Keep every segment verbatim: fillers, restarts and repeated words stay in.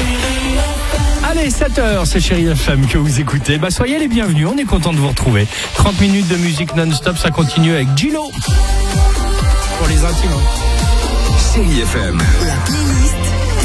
Allez, sept heures, c'est Chérie F M que vous écoutez. Bah, soyez les bienvenus, on est content de vous retrouver. trente minutes de musique non-stop, ça continue avec Gilo. Pour les intimes. Chérie F M. La playlist.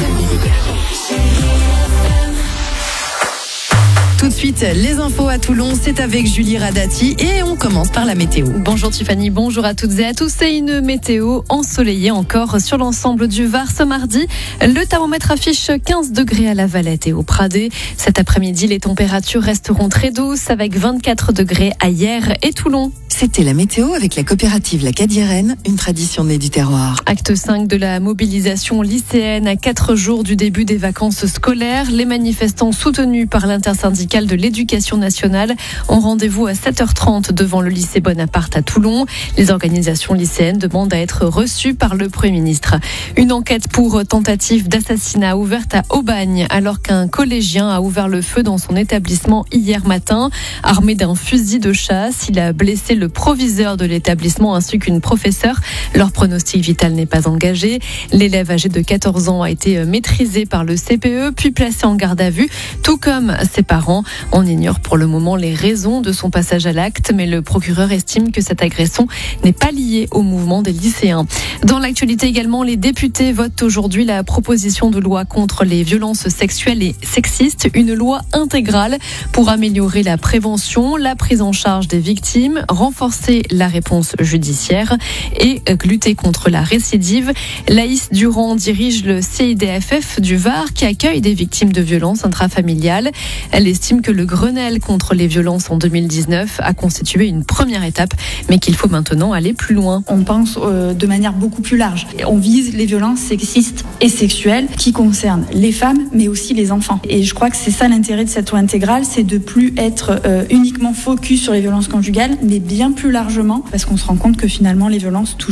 Tout de suite, les infos à Toulon, c'est avec Julie Radati et on commence par la météo. Bonjour Tiffany, bonjour à toutes et à tous. C'est une météo ensoleillée encore sur l'ensemble du Var ce mardi. Le thermomètre affiche quinze degrés à La Valette et au Pradé. Cet après-midi, les températures resteront très douces avec vingt-quatre degrés à Hyères et Toulon. C'était la météo avec la coopérative La Cadiérenne, une tradition née du terroir. Acte cinq de la mobilisation lycéenne à quatre jours du début des vacances scolaires. Les manifestants soutenus par l'intersyndicale de l'éducation nationale ont rendez-vous à sept heures trente devant le lycée Bonaparte à Toulon. Les organisations lycéennes demandent à être reçues par le Premier ministre. Une enquête pour tentative d'assassinat ouverte à Aubagne alors qu'un collégien a ouvert le feu dans son établissement hier matin. Armé d'un fusil de chasse, il a blessé le proviseur de l'établissement ainsi qu'une professeure. Leur pronostic vital n'est pas engagé. L'élève âgé de quatorze ans a été maîtrisé par le C P E puis placé en garde à vue, tout comme ses parents. On ignore pour le moment les raisons de son passage à l'acte, mais le procureur estime que cette agression n'est pas liée au mouvement des lycéens. Dans l'actualité également, les députés votent aujourd'hui la proposition de loi contre les violences sexuelles et sexistes, une loi intégrale pour améliorer la prévention, la prise en charge des victimes, renforcer la réponse judiciaire et lutter contre la récidive. Laïs Durand dirige le C I D F F du Var qui accueille des victimes de violences intrafamiliales. Elle estime que le Grenelle contre les violences en deux mille dix-neuf a constitué une première étape, mais qu'il faut maintenant aller plus loin. On pense euh, de manière beaucoup plus large. On vise les violences sexistes et sexuelles qui concernent les femmes, mais aussi les enfants. Et je crois que c'est ça l'intérêt de cette loi intégrale, c'est de plus être euh, uniquement focus sur les violences conjugales, mais bien plus largement, parce qu'on se rend compte que finalement les violences touchent